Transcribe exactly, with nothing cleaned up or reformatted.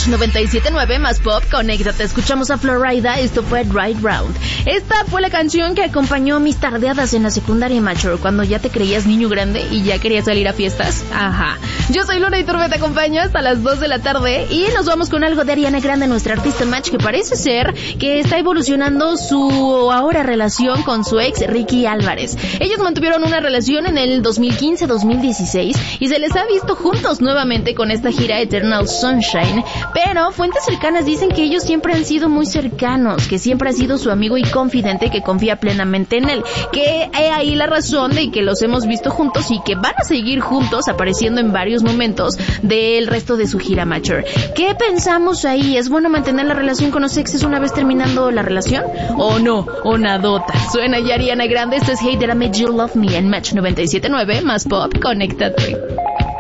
Match noventa y siete punto nueve más Pop, conéctate. Escuchamos a Florida, esto fue Right Round. Esta fue la canción que acompañó mis tardeadas en la secundaria mature, cuando ya te creías niño grande y ya querías salir a fiestas. Ajá. Yo soy Luna Iturbe, te acompaño hasta las dos de la tarde y nos vamos con algo de Ariana Grande, nuestra artista Match, que parece ser que está evolucionando su ahora relación con su ex Ricky Álvarez. Ellos mantuvieron una relación en el dos mil quince dos mil dieciséis y se les ha visto juntos nuevamente con esta gira Eternal Sunshine, pero fuentes cercanas dicen que ellos siempre han sido muy cercanos, que siempre ha sido su amigo y confidente que confía plenamente en él, que hay ahí la razón de que los hemos visto juntos y que van a seguir juntos apareciendo en varios momentos del resto de su gira mature. ¿Qué pensamos ahí? ¿Es bueno mantener la relación con los exes una vez terminando la relación? ¿O no? ¿O nadota? Suena ya Ariana Grande, esto es Hey Did I Make You Love Me en Match noventa y siete punto nueve más Pop, conéctate.